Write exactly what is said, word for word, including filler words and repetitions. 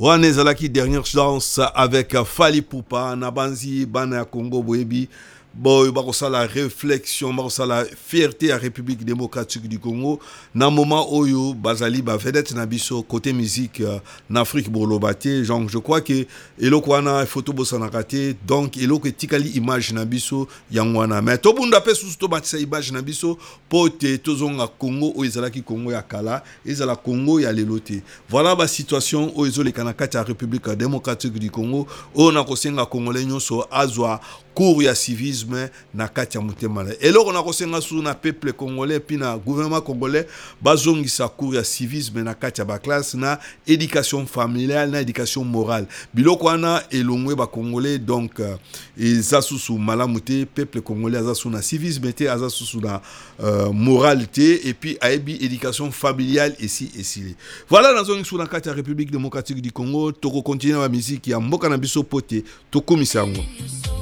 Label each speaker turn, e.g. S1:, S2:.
S1: wana ezalaki dernière chance avec Fally Ipupa na banzi bana ya Congo boyebi boy bakosala réflexion bakosala fierté à République démocratique du Congo na moment oyo bazali ba vedette na biso côté musique euh, na Afrique bolobate genre je crois que eloko wana photo bosana kate donc eloko tikali image na biso yangwana mais to bunda pe sous to batisa image na biso pote tozonga Congo o ezalaki Congo ya kala ezala Congo ya lelote voilà ba situation o ezole kana kati ya République démocratique du Congo o na kosenga congolais nyonso azwa cours ya civisme na kati ya motema na eloko na kosenga su na peuple congolais puis na gouvernement congolais bazongisa cours ya civisme na kati ya ba classe na éducation familiale na éducation morale biloko wana elongwe ba congolais donc euh, eza susu malamu te peuple congolais aza su na civisme te aza susu na euh, moralité et puis aebi éducation familiale ici ici voilà nazongi su na kati ya République démocratique du Congo toko continuer la musique ya mboka na biso pote to komisa yango.